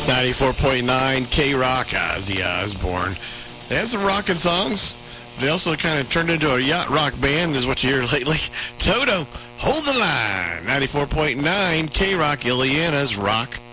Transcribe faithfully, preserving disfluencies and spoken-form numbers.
ninety-four point nine K-Rock, Ozzy Osbourne. They had some rocking songs. They also kind of turned into a yacht rock band, is what you hear lately. Toto, Hold the Line. ninety-four point nine K-Rock, Ileana's Rock